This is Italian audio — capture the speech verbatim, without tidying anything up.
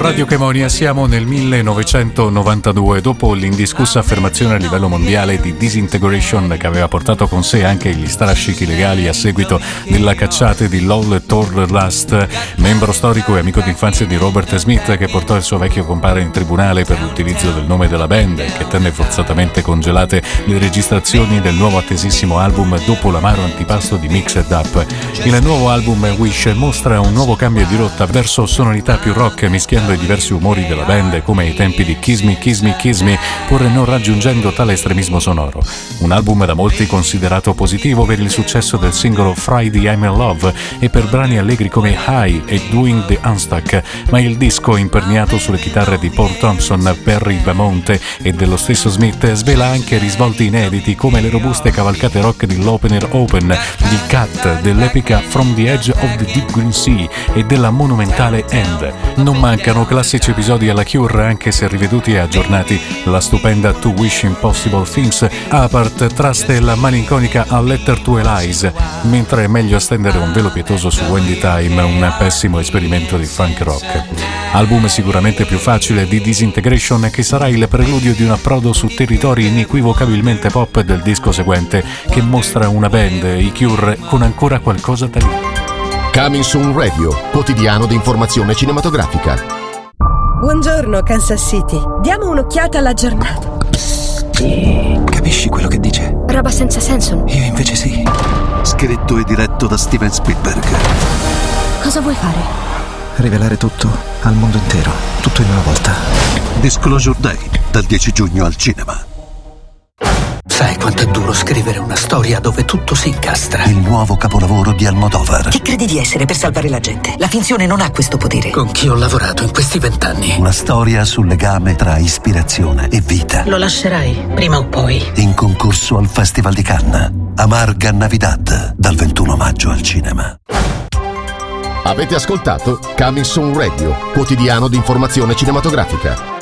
Radio Chemonia siamo nel millenovecentonovantadue, dopo l'indiscussa affermazione a livello mondiale di Disintegration che aveva portato con sé anche gli strascichi legali a seguito della cacciata di Lol Torlast, membro storico e amico d'infanzia di Robert Smith, che portò il suo vecchio compare in tribunale per l'utilizzo del nome della band e che tenne forzatamente congelate le registrazioni del nuovo attesissimo album dopo l'amaro antipasto di Mixed Up. Il nuovo album Wish mostra un nuovo cambio di rotta verso sonorità più rock, mischiando i diversi umori della band come ai tempi di Kiss Me, Kiss Me, Kiss Me, pur non raggiungendo tale estremismo sonoro. Un album da molti considerato positivo per il successo del singolo Friday I'm in Love e per brani allegri come High e Doing the Unstuck, ma il disco imperniato sulle chitarre di Paul Thompson, Perry Beaumont e dello stesso Smith svela anche risvolti inediti come le robuste cavalcate rock dell'opener Open, di Cat, dell'epica From the Edge of the Deep Green Sea e della monumentale End. Non mancano classici episodi alla Cure, anche se riveduti e aggiornati. La stupenda To Wish Impossible Things, Apart, traste la malinconica A Letter to Elise, mentre è meglio stendere un velo pietoso su Wendy Time, un pessimo esperimento di funk rock. Album sicuramente più facile di Disintegration, che sarà il preludio di un approdo su territori inequivocabilmente pop del disco seguente, che mostra una band, i Cure, con ancora qualcosa da dire. Coming Soon Radio, quotidiano di informazione cinematografica. Buongiorno Kansas City, diamo un'occhiata alla giornata. Capisci quello che dice? Roba senza senso. Io invece sì. Scritto e diretto da Steven Spielberg. Cosa vuoi fare? Rivelare tutto al mondo intero, tutto in una volta. Disclosure Day, dal dieci giugno al cinema. Sai quanto è duro scrivere una storia dove tutto si incastra? Il nuovo capolavoro di Almodovar. Chi credi di essere per salvare la gente? La finzione non ha questo potere. Con chi ho lavorato in questi vent'anni? Una storia sul legame tra ispirazione e vita. Lo lascerai, prima o poi. In concorso al Festival di Cannes. Amarga Navidad, dal ventuno maggio al cinema. Avete ascoltato Coming Soon Radio, quotidiano di informazione cinematografica.